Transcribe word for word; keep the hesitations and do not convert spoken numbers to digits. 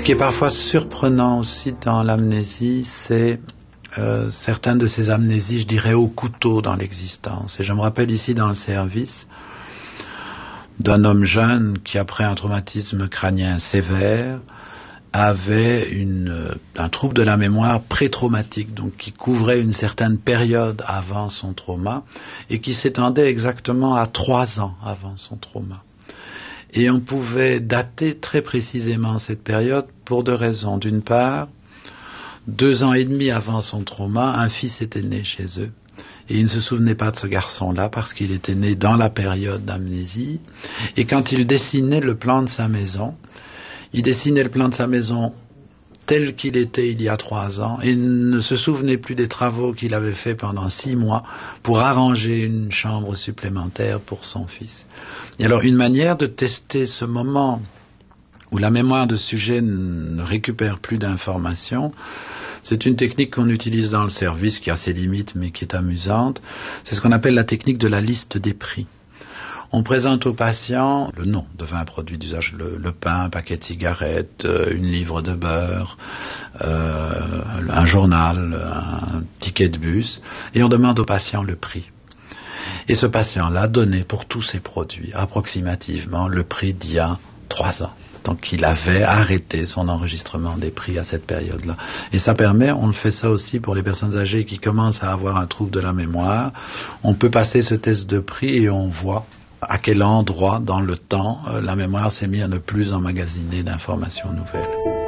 qui est parfois surprenant aussi dans l'amnésie, c'est euh, certaines de ces amnésies, je dirais, au couteau dans l'existence. Et je me rappelle ici dans le service d'un homme jeune qui, après un traumatisme crânien sévère, avait une, un trouble de la mémoire pré-traumatique, donc qui couvrait une certaine période avant son trauma et qui s'étendait exactement à trois ans avant son trauma. Et on pouvait dater très précisément cette période pour deux raisons. D'une part, deux ans et demi avant son trauma, un fils était né chez eux. Et il ne se souvenait pas de ce garçon-là parce qu'il était né dans la période d'amnésie. Et quand il dessinait le plan de sa maison, il dessinait le plan de sa maison tel qu'il était il y a trois ans et ne se souvenait plus des travaux qu'il avait fait pendant six mois pour arranger une chambre supplémentaire pour son fils. Et alors, une manière de tester ce moment où la mémoire de sujet ne récupère plus d'informations, c'est une technique qu'on utilise dans le service qui a ses limites mais qui est amusante. C'est ce qu'on appelle la technique de la liste des prix. On présente au patient le nom de vingt produits d'usage, le, le pain, un paquet de cigarettes, euh, une livre de beurre, euh, un journal, un ticket de bus, et on demande au patient le prix. Et ce patient-là donnait pour tous ces produits approximativement le prix d'il y a trois ans. Donc il avait arrêté son enregistrement des prix à cette période-là. Et ça permet, on le fait ça aussi pour les personnes âgées qui commencent à avoir un trouble de la mémoire. On peut passer ce test de prix et on voit à quel endroit dans le temps la mémoire s'est mise à ne plus emmagasiner d'informations nouvelles.